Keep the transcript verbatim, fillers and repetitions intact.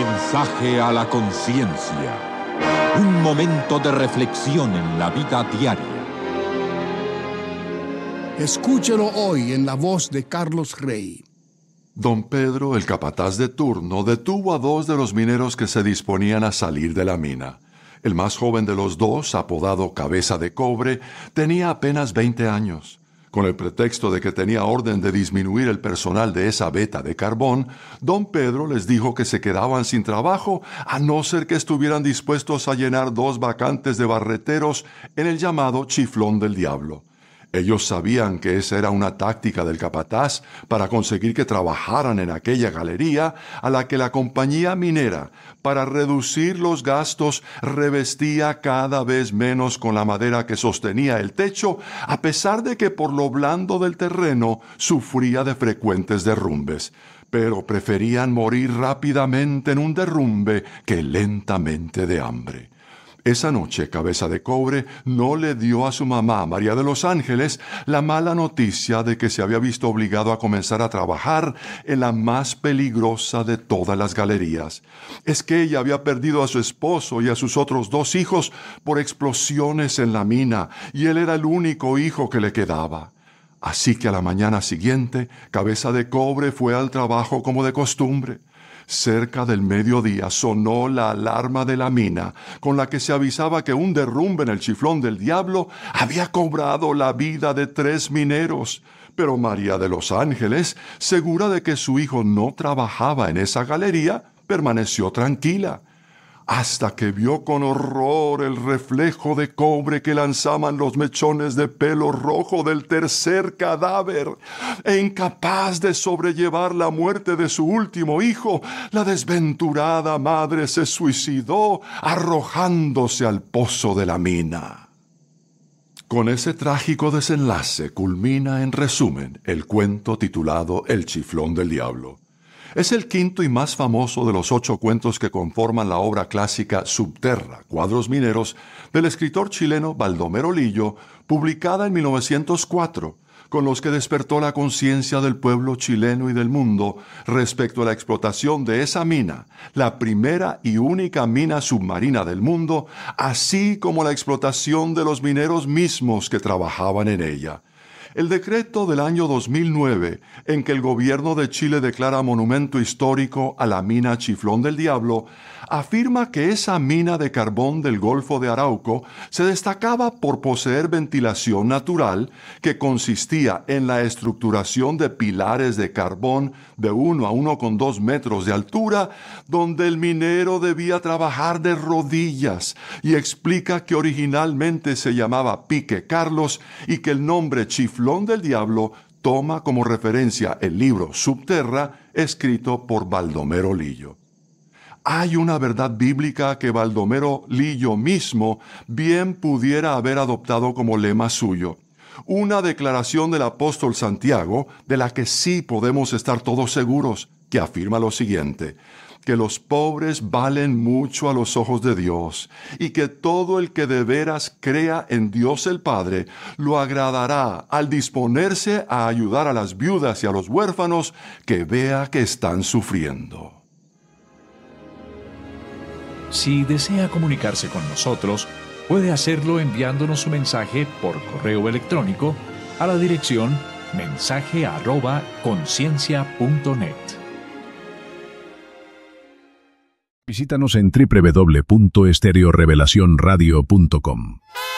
Mensaje a la conciencia. Un momento de reflexión en la vida diaria. Escúchelo hoy en la voz de Carlos Rey. Don Pedro, el capataz de turno, detuvo a dos de los mineros que se disponían a salir de la mina. El más joven de los dos, apodado Cabeza de Cobre, tenía apenas veinte años. Con el pretexto de que tenía orden de disminuir el personal de esa veta de carbón, don Pedro les dijo que se quedaban sin trabajo a no ser que estuvieran dispuestos a llenar dos vacantes de barreteros en el llamado Chiflón del Diablo. Ellos sabían que esa era una táctica del capataz para conseguir que trabajaran en aquella galería a la que la compañía minera, para reducir los gastos, revestía cada vez menos con la madera que sostenía el techo, a pesar de que por lo blando del terreno sufría de frecuentes derrumbes. Pero preferían morir rápidamente en un derrumbe que lentamente de hambre. Esa noche, Cabeza de Cobre no le dio a su mamá, María de los Ángeles, la mala noticia de que se había visto obligado a comenzar a trabajar en la más peligrosa de todas las galerías. Es que ella había perdido a su esposo y a sus otros dos hijos por explosiones en la mina, y él era el único hijo que le quedaba. Así que a la mañana siguiente, Cabeza de Cobre fue al trabajo como de costumbre. Cerca del mediodía sonó la alarma de la mina, con la que se avisaba que un derrumbe en el Chiflón del Diablo había cobrado la vida de tres mineros. Pero María de los Ángeles, segura de que su hijo no trabajaba en esa galería, permaneció tranquila, hasta que vio con horror el reflejo de cobre que lanzaban los mechones de pelo rojo del tercer cadáver. E incapaz de sobrellevar la muerte de su último hijo, la desventurada madre se suicidó arrojándose al pozo de la mina. Con ese trágico desenlace culmina, en resumen, el cuento titulado El Chiflón del Diablo. Es el quinto y más famoso de los ocho cuentos que conforman la obra clásica Subterra, Cuadros Mineros, del escritor chileno Baldomero Lillo, publicada en mil novecientos cuatro, con los que despertó la conciencia del pueblo chileno y del mundo respecto a la explotación de esa mina, la primera y única mina submarina del mundo, así como la explotación de los mineros mismos que trabajaban en ella. El decreto del año dos mil nueve, en que el gobierno de Chile declara monumento histórico a la mina Chiflón del Diablo, afirma que esa mina de carbón del Golfo de Arauco se destacaba por poseer ventilación natural que consistía en la estructuración de pilares de carbón de uno a uno coma dos metros de altura, donde el minero debía trabajar de rodillas, y explica que originalmente se llamaba Pique Carlos y que el nombre Chiflón del Diablo toma como referencia el libro Subterra, escrito por Baldomero Lillo. Hay una verdad bíblica que Baldomero Lillo mismo bien pudiera haber adoptado como lema suyo. Una declaración del apóstol Santiago, de la que sí podemos estar todos seguros, que afirma lo siguiente: que los pobres valen mucho a los ojos de Dios, y que todo el que de veras crea en Dios el Padre lo agradará al disponerse a ayudar a las viudas y a los huérfanos que vea que están sufriendo. Si desea comunicarse con nosotros, puede hacerlo enviándonos su mensaje por correo electrónico a la dirección mensaje arroba conciencia punto net. Visítanos en doble u doble u doble u punto estéreo revelación radio punto com.